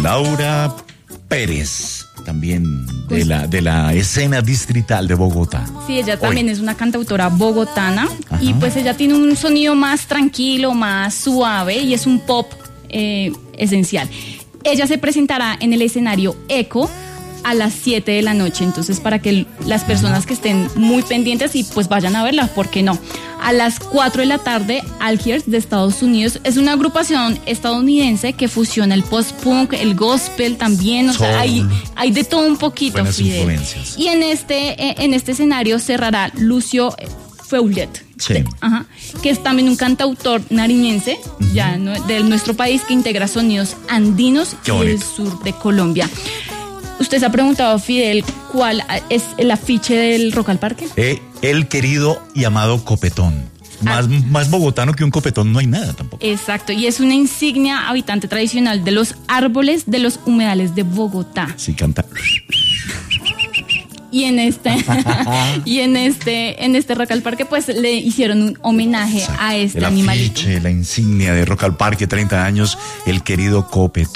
Laura Pérez, también de la escena distrital de Bogotá. Sí, ella también es una cantautora bogotana. Ajá. Y pues ella tiene un sonido más tranquilo, más suave y es un pop esencial. Ella se presentará en el escenario Eco a las 7 de la noche, entonces para que las personas que estén muy pendientes y pues vayan a verla, ¿por qué no? A las 4 de la tarde, Algiers de Estados Unidos, es una agrupación estadounidense que fusiona el post-punk, el gospel también, o sea, hay de todo un poquito. Buenas Fidel. Influencias. Y en este escenario cerrará Lucio Feulet, sí. Que es también un cantautor nariñense, ya de nuestro país, que integra sonidos andinos y del sur de Colombia. Usted se ha preguntado, Fidel, ¿cuál es el afiche del Rock al Parque? El querido y amado copetón. Más bogotano que un copetón no hay nada tampoco. Exacto, y es una insignia habitante tradicional de los árboles de los humedales de Bogotá. Sí, canta. Y en este Rock al Parque, pues le hicieron un homenaje a este animalito. El afiche, la insignia de Rock al Parque, 30 años, el querido copetón.